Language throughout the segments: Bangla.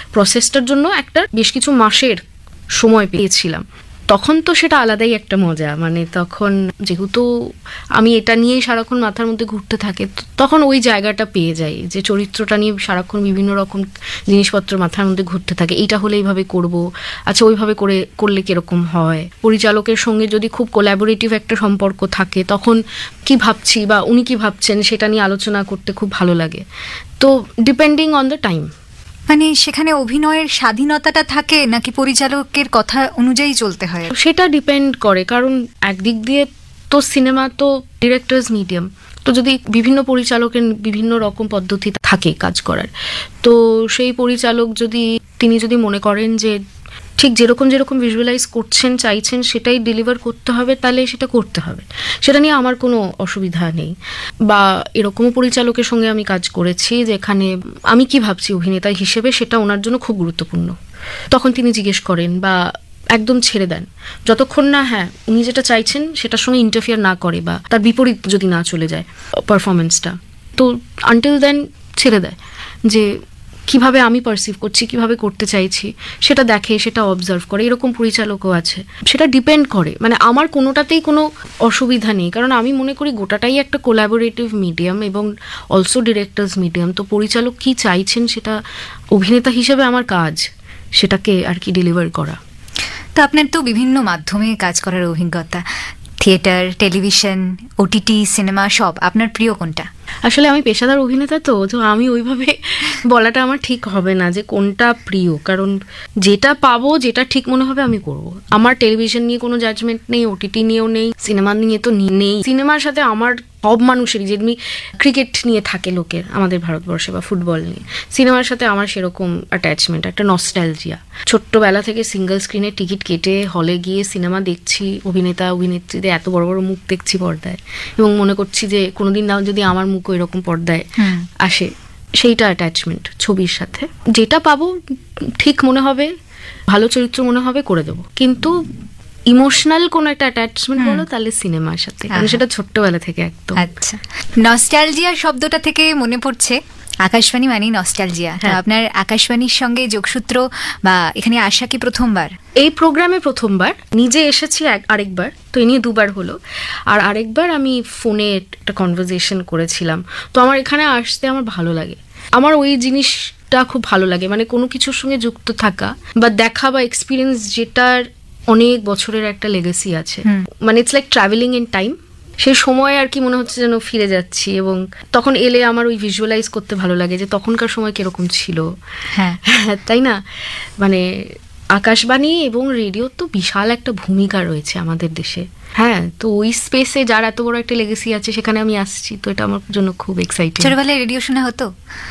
প্রসেসটার জন্য একটা বেশ কিছু মাসের সময় পেয়েছিলাম। তখন তো সেটা আলাদাই একটা মজা, মানে তখন যেহেতু আমি এটা নিয়েই সারাক্ষণ মাথার মধ্যে ঘুরতে থাকে, তখন ওই জায়গাটা পেয়ে যাই যে চরিত্রটা নিয়ে সারাক্ষণ বিভিন্ন রকম জিনিসপত্র মাথার মধ্যে ঘুরতে থাকে। এইটা হলে এইভাবে করব, আচ্ছা ওইভাবে করলে কিরকম হয়। পরিচালকের সঙ্গে যদি খুব কোলাবোরেটিভ একটা সম্পর্ক থাকে তখন কি ভাবছি বা উনি কি ভাবছেন সেটা নিয়ে আলোচনা করতে খুব ভালো লাগে। তো ডিপেন্ডিং অন দ্য টাইম। মানে সেখানে অভিনয়ের স্বাধীনতাটা থাকে নাকি পরিচালকের কথা অনুযায়ী চলতে হয়? সেটা ডিপেন্ড করে, কারণ একদিক দিয়ে তো সিনেমা তো ডিরেক্টরস মিডিয়াম, তো যদি বিভিন্ন পরিচালকের বিভিন্ন রকম পদ্ধতি থাকে কাজ করার, তো সেই পরিচালক তিনি যদি মনে করেন যে ঠিক যেরকম ভিজুয়ালাইজ করছেন চাইছেন সেটাই ডেলিভার করতে হবে, তাহলে সেটা করতে হবে, সেটা নিয়ে আমার কোনো অসুবিধা নেই। বা এরকমও পরিচালকের সঙ্গে আমি কাজ করেছি যেখানে আমি কি ভাবছি অভিনেতা হিসেবে সেটা ওনার জন্য খুব গুরুত্বপূর্ণ, তখন তিনি জিজ্ঞেস করেন বা একদম ছেড়ে দেন, যতক্ষণ না উনি যেটা চাইছেন সেটার সঙ্গে ইন্টারফিয়ার না করে বা তার বিপরীত যদি না চলে যায় পারফরমেন্সটা, তো আনটিল দেন ছেড়ে দেয় যে কিভাবে আমি পারসিভ করছি, কিভাবে করতে চাইছি সেটা দেখে, সেটা অবজার্ভ করে। এরকম পরিচালকও আছে। সেটা ডিপেন্ড করে, মানে আমার কোনোটাতেই কোনো অসুবিধা নেই, কারণ আমি মনে করি গোটাটাই একটা কোলাবোরেটিভ মিডিয়াম এবং অলসো ডিরেক্টরস মিডিয়াম। তো পরিচালক কি চাইছেন সেটা অভিনেতা হিসেবে আমার কাজ সেটাকে আর কি ডেলিভার করা। তো আপনার তো বিভিন্ন মাধ্যমে কাজ করার অভিজ্ঞতা, থিয়েটার, টেলিভিশন, ওটিটি, সিনেমা, সব। আপনার প্রিয় কোনটা? আসলে আমি পেশাদার অভিনেতা, তো আমি ওইভাবে বলাটা আমার ঠিক হবে না যে কোনটা প্রিয়, কারণ যেটা পাবো, যেটা ঠিক মনে হবে আমি করব। আমার টেলিভিশন নিয়ে কোনো জাজমেন্ট নেই, ওটিটি নিয়েও নেই, সিনেমা নিয়ে তো নেই। সিনেমার সাথে আমার সব মানুষেরই, যেমনি ক্রিকেট নিয়ে থাকে লোকের আমাদের ভারতবর্ষে বা ফুটবল নিয়ে, সিনেমার সাথে আমার সেরকম অ্যাটাচমেন্ট, একটা নস্টালজিয়া। ছোট্টবেলা থেকে সিঙ্গেল স্ক্রিনে টিকিট কেটে হলে গিয়ে সিনেমা দেখছি, অভিনেতা অভিনেত্রীদের এত বড় বড় মুখ দেখছি পর্দায়, এবং মনে করছি যে কোনোদিন না যদি আমার মুখও এরকম পর্দায় আসে, সেইটা অ্যাটাচমেন্ট ছবির সাথে। যেটা পাবো ঠিক মনে হবে, ভালো চরিত্র মনে হবে, করে দেবো। কিন্তু ইমোশনাল কোন একটা অ্যাটাচমেন্ট বলো তাহলে সিনেমার সাথে, কারণ সেটা ছোট্টবেলা থেকে একদম। আচ্ছা, নস্টালজিয়া শব্দটা থেকে মনে পড়ছে আকাশবাণী মানেই নস্টালজিয়া। আপনার আকাশবাণীর সঙ্গে যোগসূত্র বা এখানে আসা কি প্রথমবার? এই প্রোগ্রামে প্রথমবার, নিজে এসেছি আরেকবার, তো এ নিয়ে দুবার হলো। আর আরেকবার আমি ফোনে একটা কনভারসেশন করেছিলাম। তো আমার এখানে আসতে আমার ভালো লাগে, আমার ওই জিনিসটা খুব ভালো লাগে, মানে কোনো কিছুর সঙ্গে যুক্ত থাকা বা দেখা বা এক্সপিরিয়েন্স যেটার অনেক বছরের একটা লেগেসি আছে, মানে it's like travelling in time. সেই সময় আর কি মনে হচ্ছে যেন ফিরে যাচ্ছি, এবং তখন এলে আমার ওই ভিজুয়ালাইজ করতে ভালো লাগে যে তখনকার সময় কিরকম ছিল। হ্যাঁ, তাই না? মানে আকাশবাণী এবং রেডিও তো বিশাল একটা ভূমিকা রয়েছে আমাদের দেশে। হ্যাঁ, তো ওই স্পেসে যার এত বড় একটা লেগেসি আছে সেখানে আমি আসছি, তো এটা আমার জন্য খুব এক্সাইটিং। ছোটবেলায় রেডিও শোনা হতো?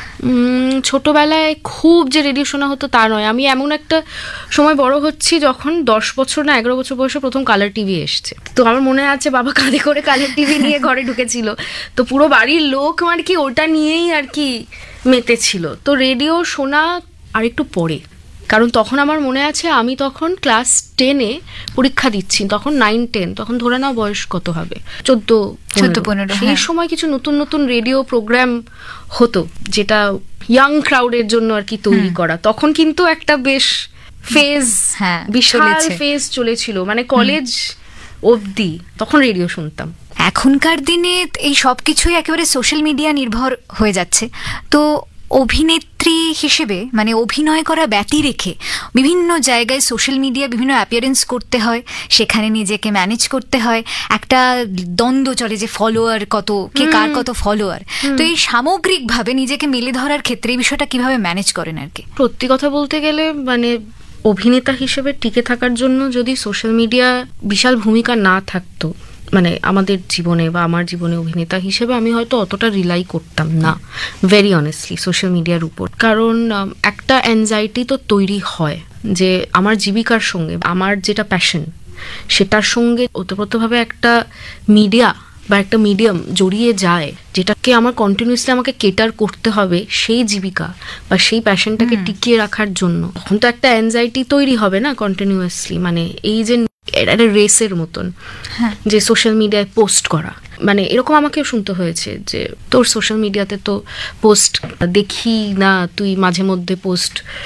ছোটবেলায় খুব যে রেডিও শোনা হতো তা নয়। আমি এমন একটা সময় বড় হচ্ছি যখন 10 বছর না 11 বছর বয়সে প্রথম কালার টিভি এসছে। তো আমার মনে আছে বাবা কাঁধে করে কালার টিভি নিয়ে ঘরে ঢুকেছিল, তো পুরো বাড়ির লোক আর কি ওটা নিয়েই আর কি মেতেছিল। তো রেডিও শোনা আর একটু পরে, কারণ তখন আমার মনে আছে আমি তখন ক্লাস 10-এ পরীক্ষা দিচ্ছি, তখন 9-10, তখন ধরে নাও বয়স কত হবে, 14-15। সেই সময় কিছু নতুন নতুন রেডিও প্রোগ্রাম হতো যেটা ইয়াং ক্রাউডের জন্য আর কি তৈরি করা। তখন কিন্তু একটা বেশ ফেজ, বিশাল ফেজ চলেছিল, মানে কলেজ অবধি তখন রেডিও শুনতাম। এখনকার দিনে এই সব কিছুই একেবারে সোশ্যাল মিডিয়া নির্ভর হয়ে যাচ্ছে। তো অভিনেত্রী হিসেবে, মানে অভিনয় করা ব্যতি রেখে বিভিন্ন জায়গায় সোশ্যাল মিডিয়া বিভিন্ন অ্যাপিয়ারেন্স করতে হয়, সেখানে নিজেকে ম্যানেজ করতে হয়, একটা দ্বন্দ্ব চলে যে ফলোয়ার কত, কে কার কত ফলোয়ার। তো এই সামগ্রিকভাবে নিজেকে মেলে ধরার ক্ষেত্রে এই বিষয়টা কিভাবে ম্যানেজ করেন আর কি? সত্যি কথা বলতে গেলে, মানে অভিনেতা হিসেবে টিকে থাকার জন্য যদি সোশ্যাল মিডিয়া বিশাল ভূমিকা না থাকতো, মানে আমাদের জীবনে বা আমার জীবনে অভিনেতা হিসেবে আমি হয়তো অতটা রিলাই করতাম না, ভেরি অনেস্টলি, সোশ্যাল মিডিয়ার উপর। কারণ একটা অ্যাংজাইটি তো তৈরি হয় যে আমার জীবিকার সঙ্গে, আমার যেটা প্যাশন সেটার সঙ্গে ওতপ্রোতভাবে একটা মিডিয়া বা একটা মিডিয়াম জড়িয়ে যায়, যেটাকে আমার কন্টিনিউসলি আমাকে কেটার করতে হবে সেই জীবিকা বা সেই প্যাশনটাকে টিকিয়ে রাখার জন্য। তখন তো একটা অ্যাংজাইটি তৈরি হবে না কন্টিনিউয়াসলি, মানে এই যে একটা রেসের মতন, যে সোশ্যাল মিডিয়ায় পোস্ট করা, মানে এরকম আমাকেও শুনতে হয়েছে যে তোর সোশ্যাল মিডিয়াতে তো পোস্ট দেখি না, তুই মাঝে মধ্যে পোস্ট